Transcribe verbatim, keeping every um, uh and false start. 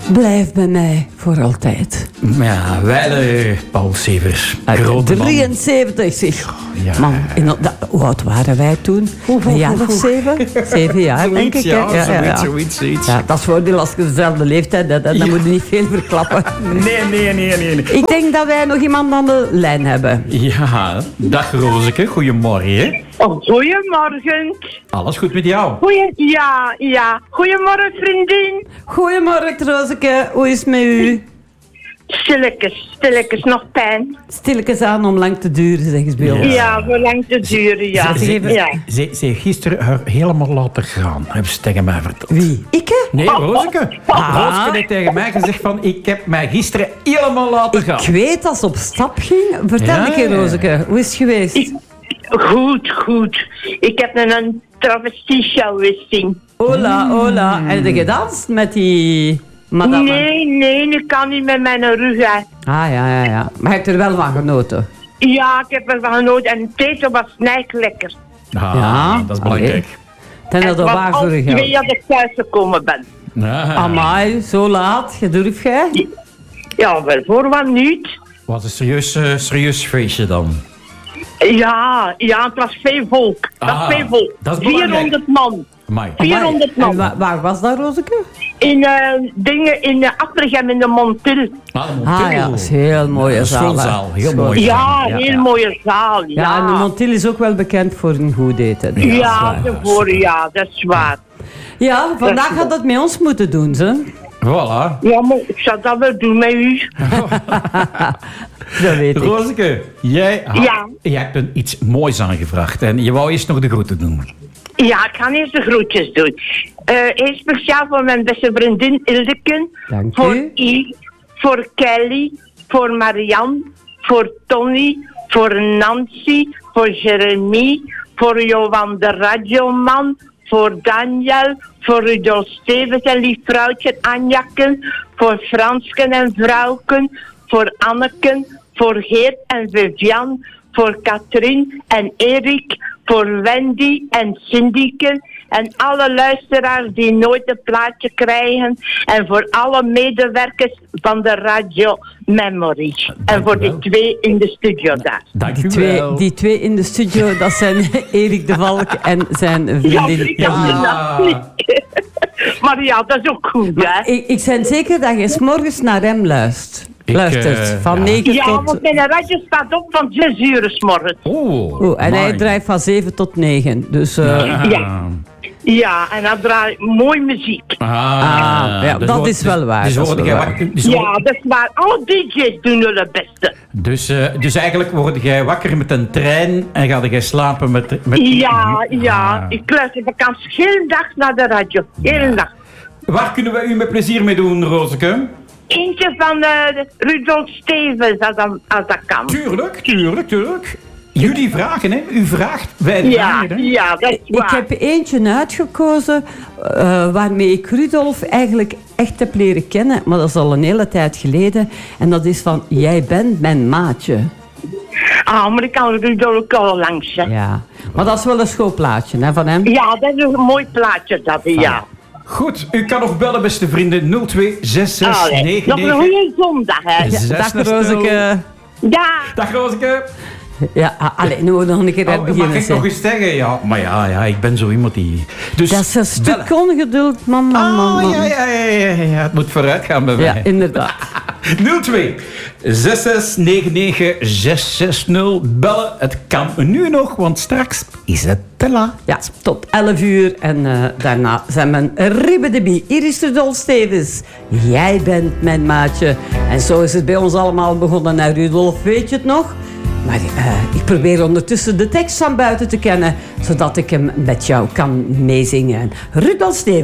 Blijf bij mij voor altijd. Ja, wijle Paul Severs. Grote man. drieënzeventig, zeg. Ja. Man, in, dat, hoe oud waren wij toen? Een jaar of zeven? Zeven jaar, denk ik. Ja, hè? ja, zoiets, zoiets, zoiets. Ja, dat is voordeel als je dezelfde leeftijd hebt. Dan Ja. moet je niet veel verklappen. Nee, nee, nee, nee. nee. Ik denk dat wij nog iemand aan de lijn hebben. Ja, dag Rozeke, goedemorgen. Oh, goedemorgen. Alles goed met jou? Goeie, ja, ja. Goedemorgen, vriendin. Goedemorgen, Rozeke. Hoe is het met u? Stilletjes, stilletjes, nog pijn. Stilletjes aan om lang te duren, zeggen ze bij ons. Ja, voor lang te duren, ja. Ze, ze, ja. ze, ze heeft gisteren haar helemaal laten gaan, hebben ze tegen mij verteld. Wie? Ik, hè? Nee, Rozeke. Ah. Rozeke heeft tegen mij gezegd van, ik heb mij gisteren helemaal laten gaan. Ik weet als ze op stap ging. Vertel Ja, een keer, ja. Rozeke. Hoe is het geweest? Goed, goed. Ik heb een, een travestie-show gezien. Hola, hola. En heb je gedanst met die madame? Nee, nee, ik kan niet met mijn rug uit. Ah, ja, ja, ja. Maar je hebt er wel van genoten. Ja, ik heb ervan genoten en het eten was snijk lekker. Ah, Ja, dat is belangrijk. Ten dat Het er was waar al voor twee geld. dat ik thuis gekomen ben. Ah, Amai, zo laat. Je durf jij? Ja, wel voor wat niet. Wat een serieus, uh, serieus feestje dan. Ja, ja, het was veel volk. Dat Ah, was veel volk. dat is belangrijk. vierhonderd man. Amai. vierhonderd man. En wa- waar was dat, Rozeke? In uh, dingen in uh, Achtergem in de Montil. Ah, de Ah Montil. ja, dat is een heel mooie Een zaal. hè. schoolzaal, heel School- mooi. Ja, Ja, heel ja. mooie zaal. Ja, Ja, en de Montil is ook wel bekend voor een goed eten. Ja, Ja, daarvoor, ja, dat is waar. Ja, vandaag had dat met ons moeten doen, ze. Voilà. Ja, maar ik zou dat wel doen met u. Dat weet ik. Rozeke, jij, had- Ja. jij hebt een iets moois aangevraagd en je wou eerst nog de groeten doen. Ja, ik ga eerst de groetjes doen. Uh, heel speciaal voor mijn beste vriendin Ildeken. Dank Voor u. I, voor Kelly, voor Marianne, voor Tony, voor Nancy, voor Jeremy, voor Johan de radioman, voor Daniel, voor Rudolf Stevens en lief vrouwtje Anjakken, voor Fransken en vrouwken, voor Anneken, voor Geert en Vivian, voor Katrien en Erik, voor Wendy en Cindyke en alle luisteraars die nooit een plaatje krijgen en voor alle medewerkers van de Radio Memory. En voor die twee in de studio daar. Dank Die u twee, wel. die twee in de studio, dat zijn Erik de Valk en zijn Ja, vriendin. ik heb Ja. de naam niet. Maar ja, dat is ook goed, hè? Ik, ik ben zeker dat je 's morgens naar hem luistert. Ik, luistert. eh, van ja. negen Ja, tot... want mijn radio staat op van zes uur 's morgens. Oh, Oeh, en hij amai. draait van zeven tot negen. Dus eh, Ah. Ja. Ja, en dan draait mooi muziek. Ah, Ah, ja, dus dat wordt- is wel waar, Dus, dat is word wel jij waar. wakker, dus, Ja, dat is waar. Alle D J's doen hun beste. dus, eh, dus eigenlijk word jij wakker met een trein en ga jij slapen met... met Ja, ja. Ah. Ik luister de kans heel dag naar de radio. Heel dag. Waar kunnen we u met plezier mee doen, Rozeke? Eentje van eh, Rudolf Stevens, als dat, als dat kan. Tuurlijk, tuurlijk, tuurlijk. Jullie vragen, hè? U vraagt, wij Ja, vragen, hè? ja, dat is ik waar. heb eentje uitgekozen eh, waarmee ik Rudolf eigenlijk echt heb leren kennen. Maar dat is al een hele tijd geleden. En dat is van, jij bent mijn maatje. Ah, maar ik kan Rudolf al langs, hè. Ja. Maar dat is wel een schoolplaatje hè, van hem. Ja, dat is een mooi plaatje, dat, ja. Goed, u kan nog bellen, beste vrienden. nul twee zes zes Allee, negen nog een negen. goede zondag, hè. Zes Dag nul. Rozeke. Ja. Dag, Rozeke. Ja, ah, allee, nu moet nog een keer uit Oh, beginnen. mag ik zeg. nog eens zeggen? Ja, maar ja, ja, ik ben zo iemand die... Dus Dat is een stuk bellen. ongeduld, man, man, man. Ah, man. ja, ja, ja, ja, ja, het moet vooruit gaan bij Ja, mij. inderdaad. nul twee zes zes negen negen zes zes nul. Bellen, het kan nu nog, want straks is het te laat. Ja, tot elf uur. En eh, daarna zijn mijn ribbedebie. Hier is Rudolf Stevens. Jij bent mijn maatje. En zo is het bij ons allemaal begonnen. Nou, Rudolf, weet je het nog? Maar eh, ik probeer ondertussen de tekst van buiten te kennen, zodat ik hem met jou kan meezingen. Rudolf Stevens.